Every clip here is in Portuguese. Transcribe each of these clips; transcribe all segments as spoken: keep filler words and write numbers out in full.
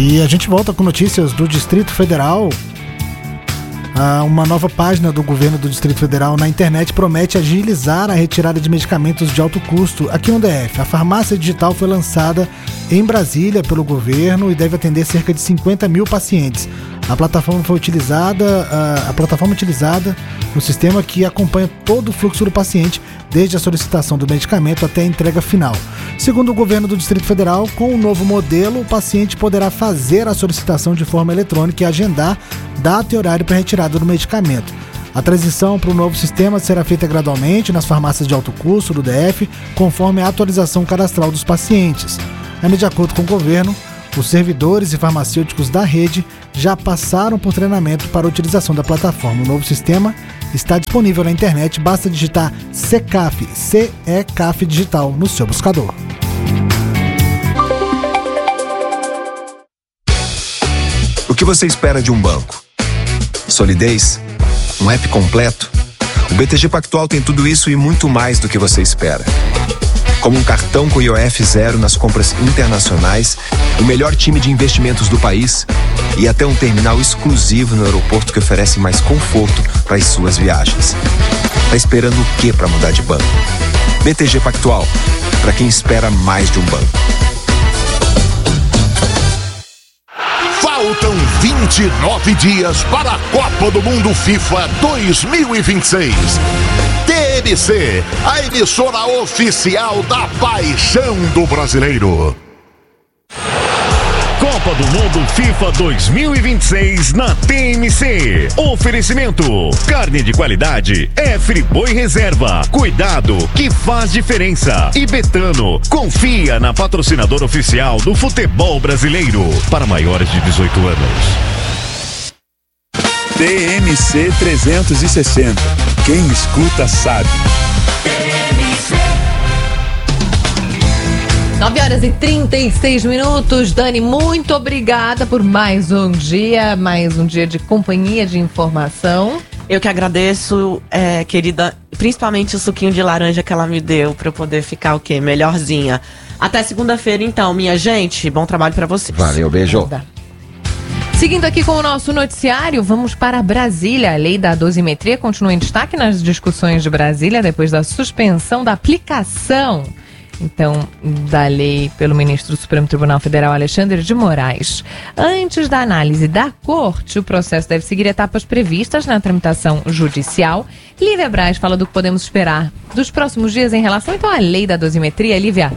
E a gente volta com notícias do Distrito Federal. Ah, uma nova página do governo do Distrito Federal na internet promete agilizar a retirada de medicamentos de alto custo aqui no D F. A farmácia digital foi lançada em Brasília pelo governo e deve atender cerca de cinquenta mil pacientes. A plataforma foi utilizada, a, a plataforma utilizada no sistema que acompanha todo o fluxo do paciente, desde a solicitação do medicamento até a entrega final. Segundo o governo do Distrito Federal, com o novo modelo, o paciente poderá fazer a solicitação de forma eletrônica e agendar data e horário para retirada do medicamento. A transição para o novo sistema será feita gradualmente nas farmácias de alto custo do D F, conforme a atualização cadastral dos pacientes. Ainda de acordo com o governo, os servidores e farmacêuticos da rede já passaram por treinamento para a utilização da plataforma. O novo sistema está disponível na internet, basta digitar C E C A F, C E C A F Digital no seu buscador. O que você espera de um banco? Solidez? Um app completo? O B T G Pactual tem tudo isso e muito mais do que você espera. Como um cartão com I O F zero nas compras internacionais, o melhor time de investimentos do país e até um terminal exclusivo no aeroporto que oferece mais conforto para as suas viagens. Tá esperando o que para mudar de banco? B T G Pactual, para quem espera mais de um banco. Faltam vinte e nove dias para a Copa do Mundo FIFA dois mil e vinte e seis. T N C, a emissora oficial da paixão do brasileiro. Copa do Mundo FIFA dois mil e vinte e seis na T M C. Oferecimento: carne de qualidade é Friboi Reserva. Cuidado que faz diferença. E Betano, confia na patrocinadora oficial do futebol brasileiro. Para maiores de dezoito anos. T M C trezentos e sessenta. Quem escuta sabe. nove horas e trinta e seis minutos. Dani, muito obrigada por mais um dia, mais um dia de companhia, de informação. Eu que agradeço, é, querida, principalmente o suquinho de laranja que ela me deu pra eu poder ficar o quê? Melhorzinha. Até segunda-feira, então, minha gente. Bom trabalho pra vocês. Valeu, beijo. Seguindo aqui com o nosso noticiário, vamos para Brasília. A lei da dosimetria continua em destaque nas discussões de Brasília depois da suspensão da aplicação, então, da lei pelo ministro do Supremo Tribunal Federal, Alexandre de Moraes. Antes da análise da corte, o processo deve seguir etapas previstas na tramitação judicial. Lívia Braz fala do que podemos esperar dos próximos dias em relação, então, à lei da dosimetria. Lívia.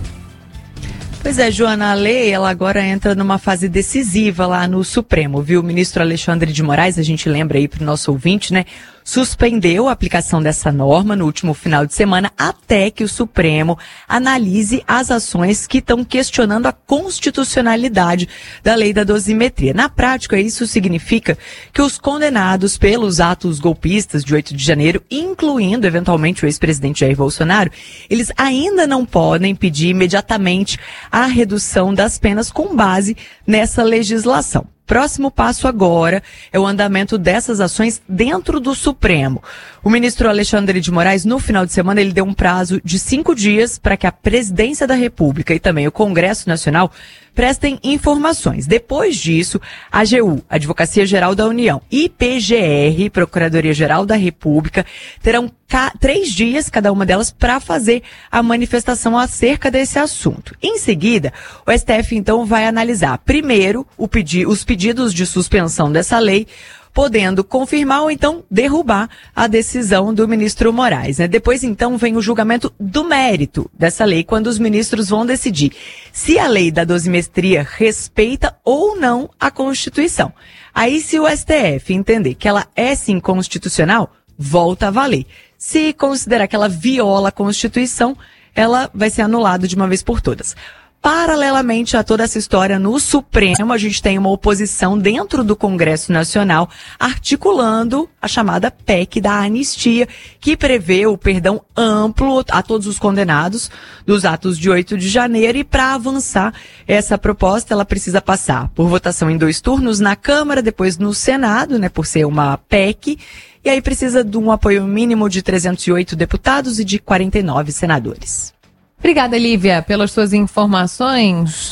Pois é, Joana, a lei, ela agora entra numa fase decisiva lá no Supremo, viu? O ministro Alexandre de Moraes, a gente lembra aí pro nosso ouvinte, né? Suspendeu a aplicação dessa norma no último final de semana até que o Supremo analise as ações que estão questionando a constitucionalidade da lei da dosimetria. Na prática, isso significa que os condenados pelos atos golpistas de oito de janeiro, incluindo eventualmente o ex-presidente Jair Bolsonaro, eles ainda não podem pedir imediatamente a redução das penas com base nessa legislação. Próximo passo agora é o andamento dessas ações dentro do Supremo. O ministro Alexandre de Moraes, no final de semana, ele deu um prazo de cinco dias para que a Presidência da República e também o Congresso Nacional prestem informações. Depois disso, a A G U, Advocacia Geral da União, e P G R, Procuradoria-Geral da República, terão ca- três dias, cada uma delas, para fazer a manifestação acerca desse assunto. Em seguida, o S T F, então, vai analisar, primeiro, o pedi- os pedidos de suspensão dessa lei, podendo confirmar ou então derrubar a decisão do ministro Moraes, né? Depois, então, vem o julgamento do mérito dessa lei, quando os ministros vão decidir se a lei da dosimetria respeita ou não a Constituição. Aí, se o S T F entender que ela é sim constitucional, volta a valer. Se considerar que ela viola a Constituição, ela vai ser anulada de uma vez por todas. Paralelamente a toda essa história no Supremo, a gente tem uma oposição dentro do Congresso Nacional articulando a chamada P E C da anistia, que prevê o perdão amplo a todos os condenados dos atos de oito de janeiro. E para avançar essa proposta, ela precisa passar por votação em dois turnos na Câmara, depois no Senado, né, por ser uma P E C, e aí precisa de um apoio mínimo de trezentos e oito deputados e de quarenta e nove senadores. Obrigada, Lívia, pelas suas informações.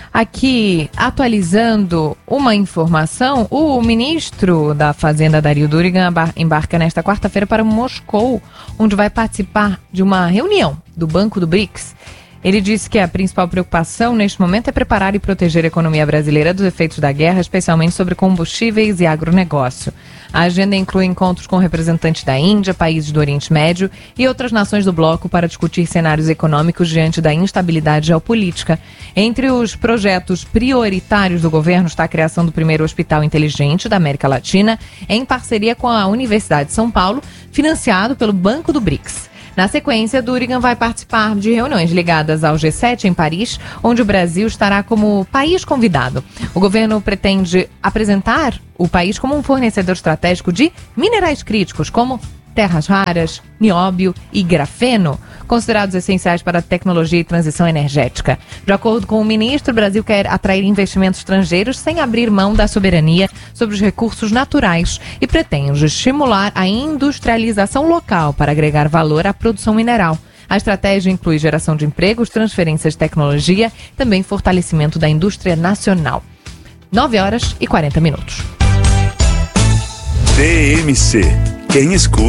Aqui, atualizando uma informação, o ministro da Fazenda, Dario Durigan, embarca nesta quarta-feira para Moscou, onde vai participar de uma reunião do Banco do BRICS. Ele disse que a principal preocupação neste momento é preparar e proteger a economia brasileira dos efeitos da guerra, especialmente sobre combustíveis e agronegócio. A agenda inclui encontros com representantes da Índia, países do Oriente Médio e outras nações do bloco para discutir cenários econômicos diante da instabilidade geopolítica. Entre os projetos prioritários do governo está a criação do primeiro hospital inteligente da América Latina, em parceria com a Universidade de São Paulo, financiado pelo Banco do BRICS. Na sequência, Durigan vai participar de reuniões ligadas ao G sete em Paris, onde o Brasil estará como país convidado. O governo pretende apresentar o país como um fornecedor estratégico de minerais críticos, como terras raras, nióbio e grafeno, considerados essenciais para a tecnologia e transição energética. De acordo com o ministro, o Brasil quer atrair investimentos estrangeiros sem abrir mão da soberania sobre os recursos naturais e pretende estimular a industrialização local para agregar valor à produção mineral. A estratégia inclui geração de empregos, transferência de tecnologia e também fortalecimento da indústria nacional. nove horas e quarenta minutos. T M C. Quem escuta